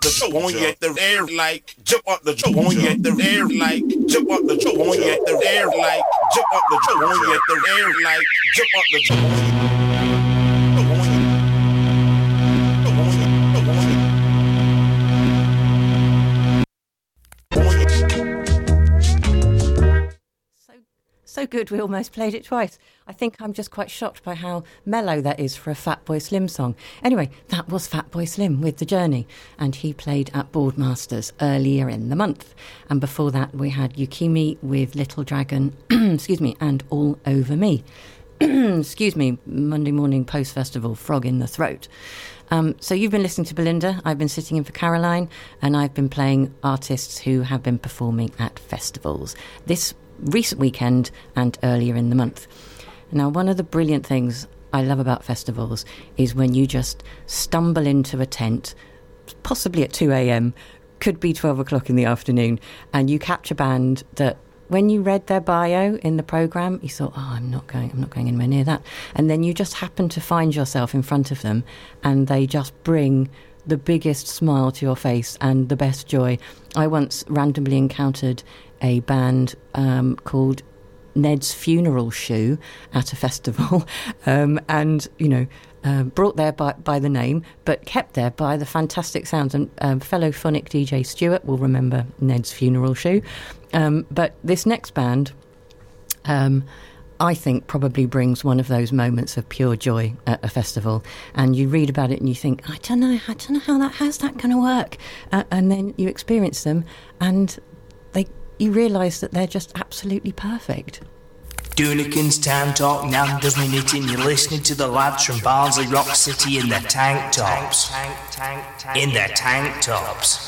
the one you at the air like jump up the one you at the air like jump up the one you at the air like jump up the one you at the air like jump up the So good, we almost played it twice. I think I'm just quite shocked by how mellow that is for a Fatboy Slim song. Anyway, that was Fatboy Slim with The Journey, and he played at Boardmasters earlier in the month. And before that, we had Yukimi with Little Dragon, excuse me, and All Over Me. Excuse me, Monday morning post-festival, frog in the throat. So you've been listening to Belinda, I've been sitting in for Caroline, and I've been playing artists who have been performing at festivals this recent weekend and earlier in the month. Now, one of the brilliant things I love about festivals is when you just stumble into a tent, possibly at 2 a.m, could be 12 o'clock in the afternoon, and you catch a band that when you read their bio in the programme, you thought, oh, I'm not going anywhere near that. And then you just happen to find yourself in front of them and they just bring the biggest smile to your face and the best joy. I once randomly encountered a band called Ned's Funeral Shoe at a festival, and, you know, brought there by the name, but kept there by the fantastic sounds. And fellow phonic DJ Stuart will remember Ned's Funeral Shoe. But this next band, I think, probably brings one of those moments of pure joy at a festival. And you read about it and you think, I don't know how's that going to work? And then you experience them and you realise that they're just absolutely perfect. Dunican's Town Talk, Nanders Minute, and you're listening to the lads from Barnsley Rock City in their tank tops. In their tank tops.